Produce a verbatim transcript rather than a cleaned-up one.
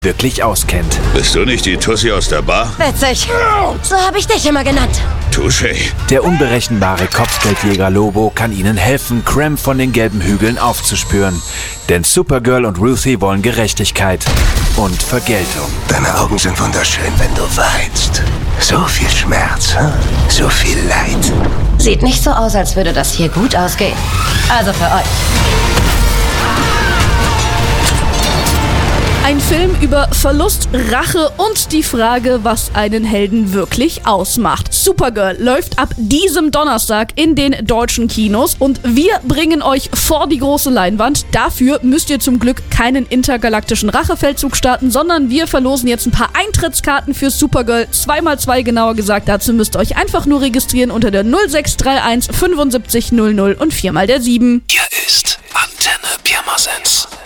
wirklich auskennt. Bist du nicht die Tussi aus der Bar? Witzig. So habe ich dich immer genannt. Touché. Der unberechenbare Kopfgeldjäger Lobo kann ihnen helfen, Cram von den gelben Hügeln aufzuspüren. Denn Supergirl und Ruthie wollen Gerechtigkeit und Vergeltung. Deine Augen sind wunderschön, wenn du weinst. So viel Schmerz, hm? So viel Leid. Sieht nicht so aus, als würde das hier gut ausgehen. Also für euch. Ein Film über Verlust, Rache und die Frage, was einen Helden wirklich ausmacht. Supergirl läuft ab diesem Donnerstag in den deutschen Kinos und wir bringen euch vor die große Leinwand. Dafür müsst ihr zum Glück keinen intergalaktischen Rachefeldzug starten, sondern wir verlosen jetzt ein paar Eintrittskarten für Supergirl. zwei mal zwei genauer gesagt. Dazu müsst ihr euch einfach nur registrieren unter der null sechs drei eins fünfundsiebzig null null und vier mal der sieben. Hier ist Antenne Pirmasens.